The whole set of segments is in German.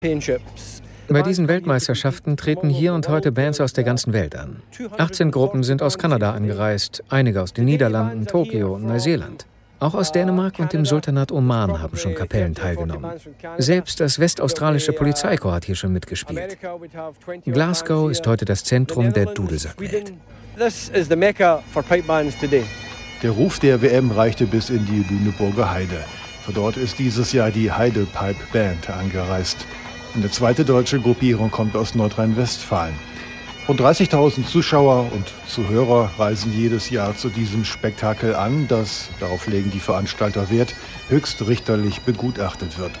Bei diesen Weltmeisterschaften treten hier und heute Bands aus der ganzen Welt an. 18 Gruppen sind aus Kanada angereist, einige aus den Niederlanden, Tokio und Neuseeland. Auch aus Dänemark und dem Sultanat Oman haben schon Kapellen teilgenommen. Selbst das westaustralische Polizeikorps hat hier schon mitgespielt. Glasgow ist heute das Zentrum der Dudelsack-Welt. Der Ruf der WM reichte bis in die Lüneburger Heide. Von dort ist dieses Jahr die Heide Pipe Band angereist. Eine zweite deutsche Gruppierung kommt aus Nordrhein-Westfalen. Rund 30.000 Zuschauer und Zuhörer reisen jedes Jahr zu diesem Spektakel an, das, darauf legen die Veranstalter Wert, höchstrichterlich begutachtet wird.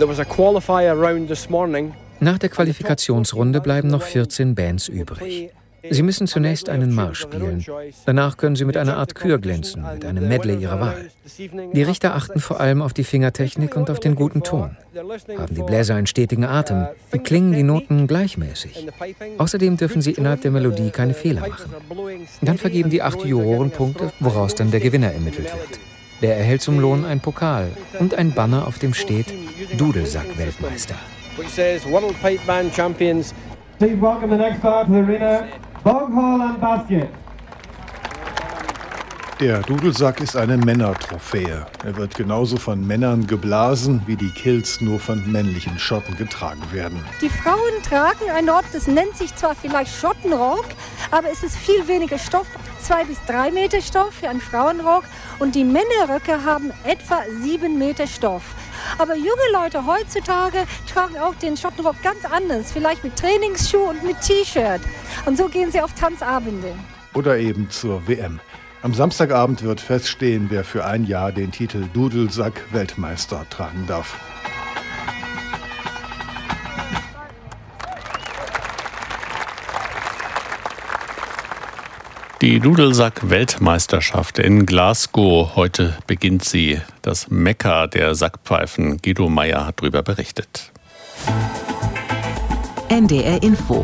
Nach der Qualifikationsrunde bleiben noch 14 Bands übrig. Sie müssen zunächst einen Marsch spielen. Danach können sie mit einer Art Kür glänzen, mit einem Medley ihrer Wahl. Die Richter achten vor allem auf die Fingertechnik und auf den guten Ton. Haben die Bläser einen stetigen Atem und klingen die Noten gleichmäßig. Außerdem dürfen sie innerhalb der Melodie keine Fehler machen. Dann vergeben die 8 Juroren Punkte, woraus dann der Gewinner ermittelt wird. Der erhält zum Lohn einen Pokal und ein Banner, auf dem steht Dudelsack-Weltmeister. Please welcome the next star to the arena, Boghall and Basket. Der Dudelsack ist eine Männertrophäe. Er wird genauso von Männern geblasen, wie die Kills nur von männlichen Schotten getragen werden. Die Frauen tragen einen Rock, das nennt sich zwar vielleicht Schottenrock, aber es ist viel weniger Stoff, 2 bis 3 Meter Stoff für einen Frauenrock. Und die Männerröcke haben etwa 7 Meter Stoff. Aber junge Leute heutzutage tragen auch den Schottenrock ganz anders, vielleicht mit Trainingsschuh und mit T-Shirt. Und so gehen sie auf Tanzabende. Oder eben zur WM. Am Samstagabend wird feststehen, wer für ein Jahr den Titel Dudelsack-Weltmeister tragen darf. Die Dudelsack-Weltmeisterschaft in Glasgow. Heute beginnt sie. Das Mekka der Sackpfeifen. Guido Meyer hat darüber berichtet. NDR Info.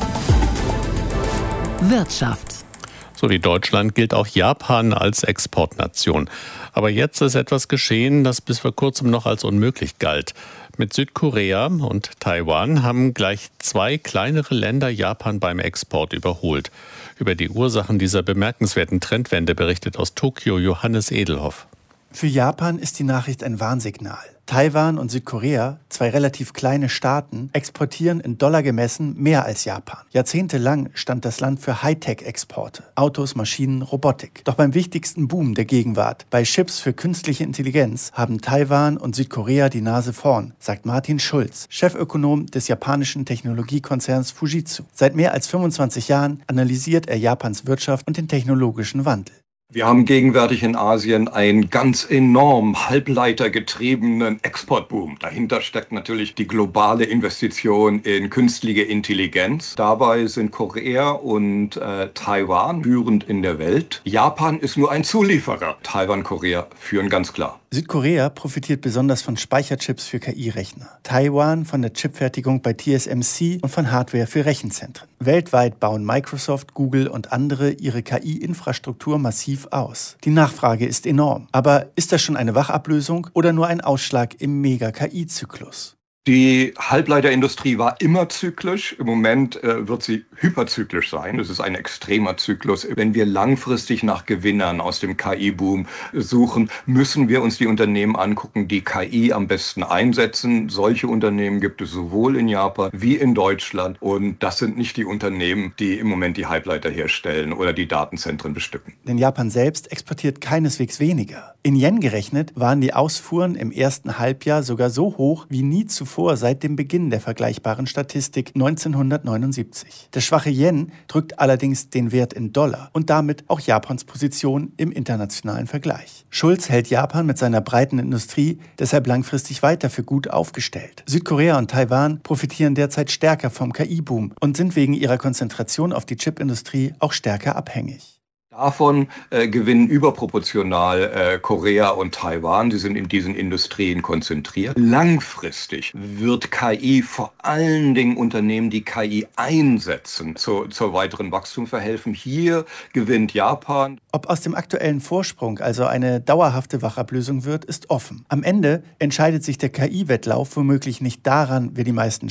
Wirtschaft. So wie Deutschland gilt auch Japan als Exportnation. Aber jetzt ist etwas geschehen, das bis vor kurzem noch als unmöglich galt. Mit Südkorea und Taiwan haben gleich 2 kleinere Länder Japan beim Export überholt. Über die Ursachen dieser bemerkenswerten Trendwende berichtet aus Tokio Johannes Edelhoff. Für Japan ist die Nachricht ein Warnsignal. Taiwan und Südkorea, 2 relativ kleine Staaten, exportieren in Dollar gemessen mehr als Japan. Jahrzehntelang stand das Land für Hightech-Exporte, Autos, Maschinen, Robotik. Doch beim wichtigsten Boom der Gegenwart, bei Chips für künstliche Intelligenz, haben Taiwan und Südkorea die Nase vorn, sagt Martin Schulz, Chefökonom des japanischen Technologiekonzerns Fujitsu. Seit mehr als 25 Jahren analysiert er Japans Wirtschaft und den technologischen Wandel. Wir haben gegenwärtig in Asien einen ganz enorm halbleitergetriebenen Exportboom. Dahinter steckt natürlich die globale Investition in künstliche Intelligenz. Dabei sind Korea und Taiwan führend in der Welt. Japan ist nur ein Zulieferer. Taiwan, Korea führen ganz klar. Südkorea profitiert besonders von Speicherchips für KI-Rechner. Taiwan von der Chipfertigung bei TSMC und von Hardware für Rechenzentren. Weltweit bauen Microsoft, Google und andere ihre KI-Infrastruktur massiv aus. Die Nachfrage ist enorm. Aber ist das schon eine Wachablösung oder nur ein Ausschlag im Mega-KI-Zyklus? Die Halbleiterindustrie war immer zyklisch. Im Moment wird sie hyperzyklisch sein. Es ist ein extremer Zyklus. Wenn wir langfristig nach Gewinnern aus dem KI-Boom suchen, müssen wir uns die Unternehmen angucken, die KI am besten einsetzen. Solche Unternehmen gibt es sowohl in Japan wie in Deutschland. Und das sind nicht die Unternehmen, die im Moment die Halbleiter herstellen oder die Datenzentren bestücken. Denn Japan selbst exportiert keineswegs weniger. In Yen gerechnet waren die Ausfuhren im ersten Halbjahr sogar so hoch wie nie zuvor seit dem Beginn der vergleichbaren Statistik 1979. Der schwache Yen drückt allerdings den Wert in Dollar und damit auch Japans Position im internationalen Vergleich. Schulz hält Japan mit seiner breiten Industrie deshalb langfristig weiter für gut aufgestellt. Südkorea und Taiwan profitieren derzeit stärker vom KI-Boom und sind wegen ihrer Konzentration auf die Chipindustrie auch stärker abhängig. Davon gewinnen überproportional Korea und Taiwan. Sie sind in diesen Industrien konzentriert. Langfristig wird KI vor allen Dingen Unternehmen, die KI einsetzen, zur weiteren Wachstum verhelfen. Hier gewinnt Japan. Ob aus dem aktuellen Vorsprung also eine dauerhafte Wachablösung wird, ist offen. Am Ende entscheidet sich der KI-Wettlauf womöglich nicht daran, wer die meisten